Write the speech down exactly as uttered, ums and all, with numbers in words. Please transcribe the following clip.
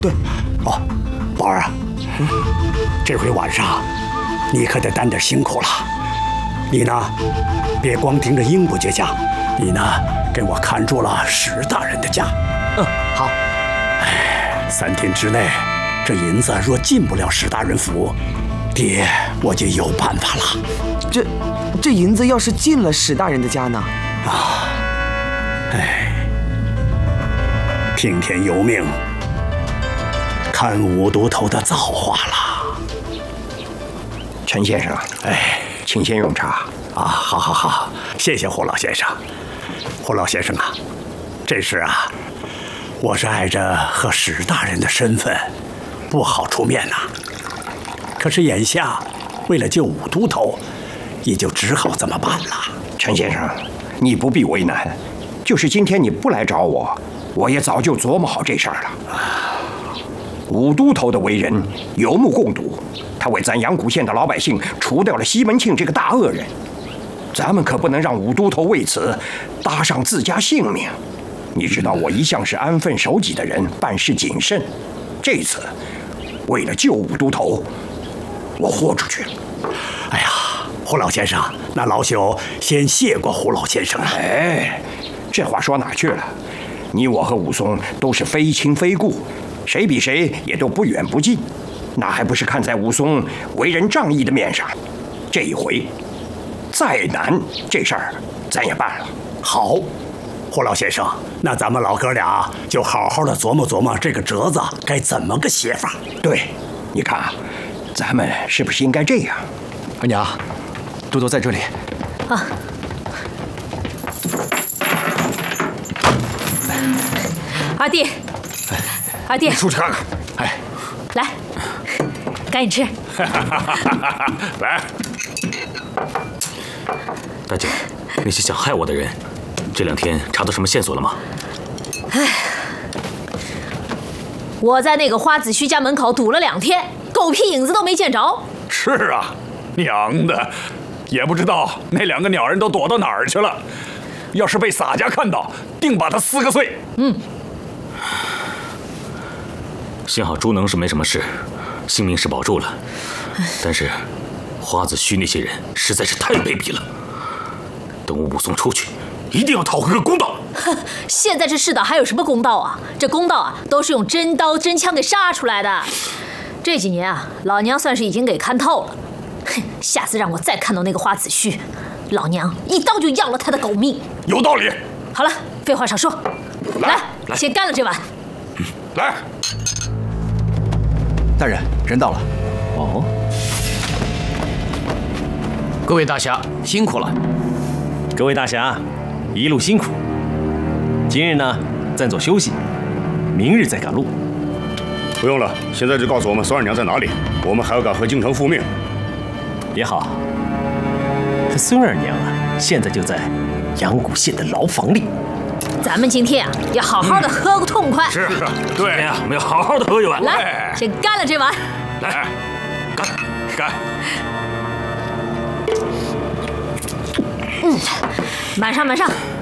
对，哦，宝儿啊，嗯，这回晚上你可得担点辛苦了。你呢，别光盯着英伯爵家，你呢，给我看住了史大人的家。 嗯，好。 哎，三天之内，这银子若进不了史大人府，爹我就有办法了。 这这银子要是进了史大人的家呢？ 啊，哎，听天由命，看五都头的造化了。 陈先生， 哎， 请先用茶。 啊，好，好，好，谢谢胡老先生。胡老先生啊，这事啊，我是碍着和史大人的身份，不好出面呐。可是眼下为了救五都头，也就只好这么办了。 陈先生，你不必为难，就是今天你不来找我，我也早就琢磨好这事儿了。五都头的为人有目共睹，他为咱阳谷县的老百姓除掉了西门庆这个大恶人，咱们可不能让五都头为此搭上自家性命。你知道我一向是安分守己的人，办事谨慎，这次为了救五都头，我豁出去了。 哎呀，胡老先生，那老朽先谢过胡老先生了。 哎，这话说哪去了？你我和武松都是非亲非故，谁比谁也都不远不近，那还不是看在武松为人仗义的面上？这一回再难，这事儿咱也办了。 好，胡老先生，那咱们老哥俩就好好的琢磨琢磨这个折子该怎么个写法。 对，你看啊，咱们是不是应该这样？ 二娘，都头在这里。 啊。二弟，二弟， 你出去看看。哎， 来，赶紧吃。 来， 大姐，那些想害我的人，这两天查到什么线索了吗？ 唉，我在那个花子虚家门口堵了两天，狗屁影子都没见着。 是啊，娘的，也不知道那两个鸟人都躲到哪儿去了。要是被洒家看到，定把他撕个碎。 嗯。 幸好朱能是没什么事，性命是保住了。但是花子虚那些人实在是太卑鄙了。等我武松出去，一定要讨回个公道。 哼，现在这世道还有什么公道啊？这公道啊，都是用真刀真枪给杀出来的。这几年啊，老娘算是已经给看透了。哼，下次让我再看到那个花子虚，老娘一刀就要了他的狗命。 有道理。 好了，废话少说，来， 来先干了这碗。 嗯，来。 大人，人到了。 哦。 各位大侠辛苦了。 各位大侠，一路辛苦。今日呢，暂作休息，明日再赶路。 不用了，现在就告诉我们孙二娘在哪里，我们还要赶回京城复命。 也好，这孙二娘啊，现在就在阳谷县的牢房里。 咱们今天啊，要好好的喝个痛快。 是， 对呀，我们要好好的喝一碗。 来，先干了这碗。 来，干，干。 嗯，满上满上。